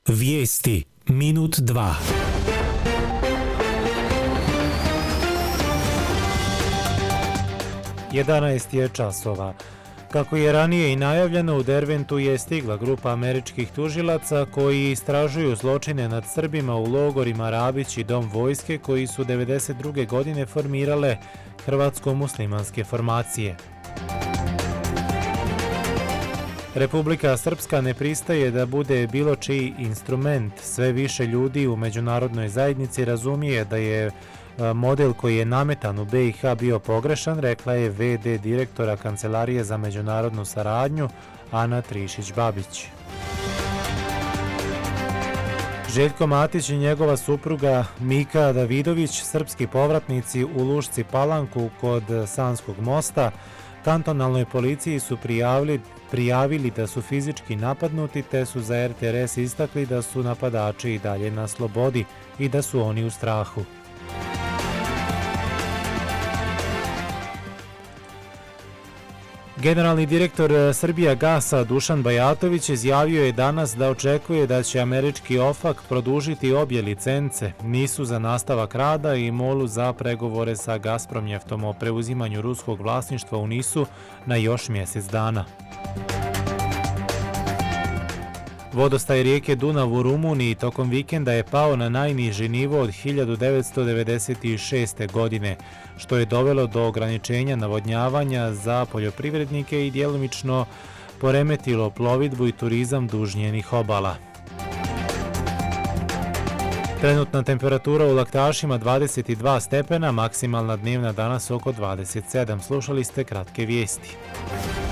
Vijesti minut 2. Jedanaest je časova. Kako je ranije i najavljeno, u Derventu je stigla grupa američkih tužilaca koji istražuju zločine nad Srbima u logorima Rabić i Dom vojske koji su 1992. godine formirale hrvatsko-muslimanske formacije. Republika Srpska ne pristaje da bude bilo čiji instrument. Sve više ljudi u međunarodnoj zajednici razumije da je model koji je nametan u BiH bio pogrešan, rekla je VD direktora Kancelarije za međunarodnu saradnju Ana Trišić-Babić. Željko Matić i njegova supruga Mika Davidović, srpski povratnici u Lušci Palanku kod Sanskog mosta, kantonalnoj policiji su prijavili da su fizički napadnuti, te su za RTRS istakli da su napadači i dalje na slobodi i da su oni u strahu. Generalni direktor Srbijagasa Dušan Bajatović izjavio je danas da očekuje da će američki OFAC produžiti obje licence, NIS-u za nastavak rada i MOL-u za pregovore sa Gazpromnjeftom o preuzimanju ruskog vlasništva u NIS-u na još mjesec dana. Vodostaj rijeke Dunav u Rumuniji tokom vikenda je pao na najniži nivo od 1996. godine, što je dovelo do ograničenja navodnjavanja za poljoprivrednike i djelomično poremetilo plovidbu i turizam duž njenih obala. Trenutna temperatura u Laktašima 22 stepena, maksimalna dnevna danas oko 27. Slušali ste kratke vijesti.